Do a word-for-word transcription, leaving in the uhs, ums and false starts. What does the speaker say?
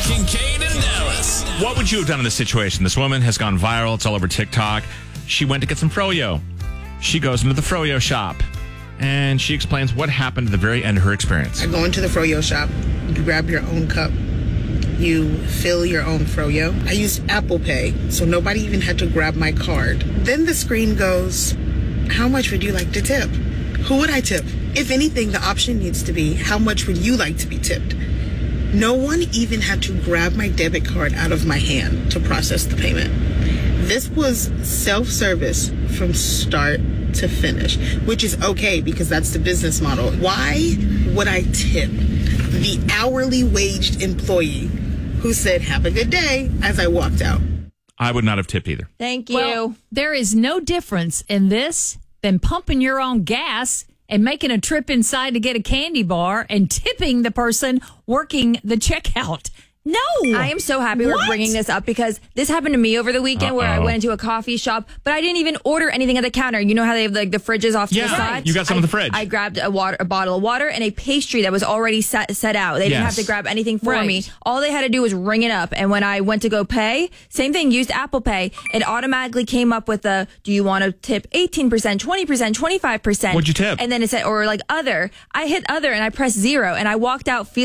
Kincaid and Dallas. What would you have done in this situation? This woman has gone viral. It's all over TikTok. She went to get some froyo. She goes into the froyo shop, and she explains what happened at the very end of her experience. I go into the froyo shop. You grab your own cup. You fill your own froyo. I used Apple Pay, so nobody even had to grab my card. Then the screen goes, how much would you like to tip? Who would I tip? If anything, the option needs to be, how much would you like to be tipped? No one even had to grab my debit card out of my hand to process the payment. This was self-service from start to finish, which is okay because that's the business model. Why would I tip the hourly waged employee who said, have a good day, as I walked out? I would not have tipped either. Thank you. Well, there is no difference in this than pumping your own gas and making a trip inside to get a candy bar and tipping the person working the checkout. No. I am so happy What? we're bringing this up because this happened to me over the weekend Uh-oh. where I went into a coffee shop, but I didn't even order anything at the counter. You know how they have like the fridges off to Yeah, the side? you got some I, in the fridge. I grabbed a water, a bottle of water and a pastry that was already set, set out. They didn't Yes. have to grab anything for Right. me. All they had to do was ring it up. And when I went to go pay, same thing, used Apple Pay. It automatically came up with a, do you want to tip eighteen percent, twenty percent, twenty-five percent? What'd you tip? And then it said, or like other. I hit other and I pressed zero and I walked out feeling